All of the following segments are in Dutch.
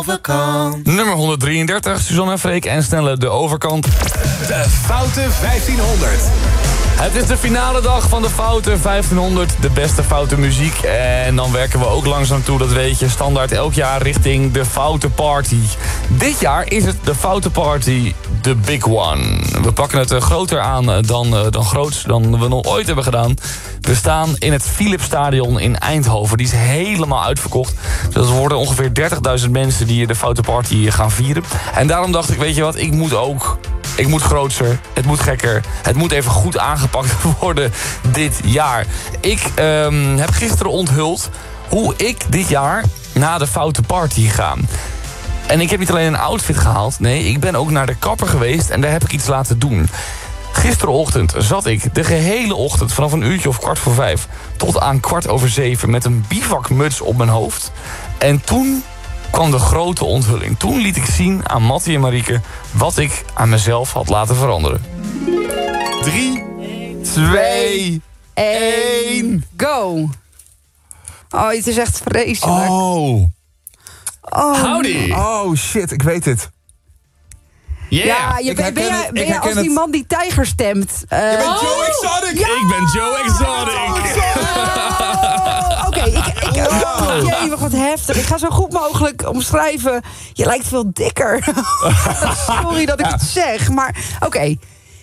overkant. Nummer 133, Suzanne en Freek en Snelle de overkant. De Foute 1500. Het is de finale dag van de Foute 1500, de beste foute muziek. En dan werken we ook langzaam toe, dat weet je, standaard elk jaar richting de Foute Party. Dit jaar is het de Foute Party, the big one. We pakken het groter aan dan groots dan we nog ooit hebben gedaan. We staan in het Philipsstadion in Eindhoven. Die is helemaal uitverkocht. Dus er worden ongeveer 30.000 mensen die hier de Foute Party gaan vieren. En daarom dacht ik, weet je wat, ik moet grootser, het moet gekker, het moet even goed aangepakt worden dit jaar. Ik heb gisteren onthuld hoe ik dit jaar naar de Foute Party ga. En ik heb niet alleen een outfit gehaald, nee, ik ben ook naar de kapper geweest en daar heb ik iets laten doen. Gisterenochtend zat ik de gehele ochtend vanaf een uurtje of 5:15 tot aan 7:15 met een bivakmuts op mijn hoofd. En toen kwam de grote onthulling. Toen liet ik zien aan Mattie en Marieke wat ik aan mezelf had laten veranderen. 3, 2, 1. Go. Oh, het is echt vreselijk. Oh. Howdy! Oh shit, ik weet het. Ja, Ik ben herken het, ik jij herken als die het. man die tijger stemt? Je bent Joe Exotic! Ja! Ik ben Joe Exotic! Oké, jee, wat heftig. Ik ga zo goed mogelijk omschrijven. Je lijkt veel dikker. Sorry dat ik het zeg, maar oké.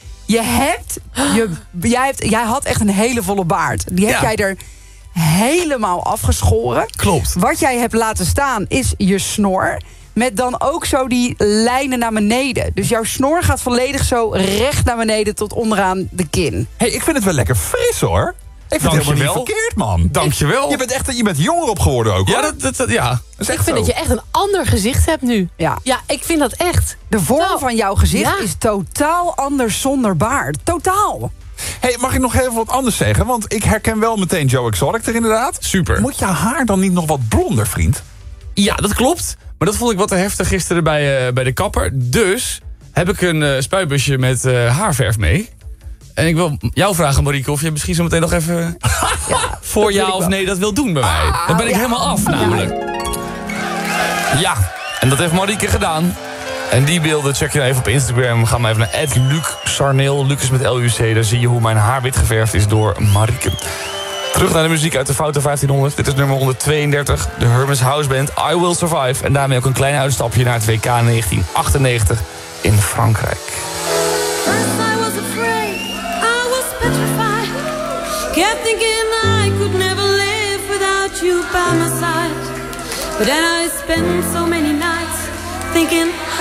Jij had echt een hele volle baard. Die heb jij er helemaal afgeschoren. Klopt. Wat jij hebt laten staan is je snor. Met dan ook zo die lijnen naar beneden. Dus jouw snor gaat volledig zo recht naar beneden tot onderaan de kin. Hey, ik vind het wel lekker fris hoor. Ik vind het helemaal niet verkeerd, man. Dankjewel. Je bent jonger op geworden ook, hoor. Ja, ja. Dat is echt Ik vind zo. dat je echt een ander gezicht hebt nu. Ja. Ja, ik vind dat echt. De vorm van jouw gezicht Ja. is totaal anders zonder baard. Totaal. Hey, mag ik nog even wat anders zeggen? Want ik herken wel meteen Joe Exotic er inderdaad. Super. Moet je haar dan niet nog wat blonder, vriend? Ja, dat klopt. Maar dat vond ik wat te heftig gisteren bij de kapper. Dus heb ik een spuitbusje met haarverf mee. En ik wil jou vragen, Marieke, of je misschien zo meteen nog even voor ja of nee dat wil doen bij mij. Dan ben ik helemaal af namelijk. Ja, en dat heeft Marieke gedaan. En die beelden check je even op Instagram. Ga maar even naar @LucSarneel. Lucas met LUC. Daar zie je hoe mijn haar wit geverfd is door Marieke. Terug naar de muziek uit de Foute 1500. Dit is nummer 132. De Hermes House Band, I Will Survive. En daarmee ook een klein uitstapje naar het WK 1998 in Frankrijk. First I was afraid, I was petrified. Kept thinking I could never live without you by my side. But then I spent so many nights thinking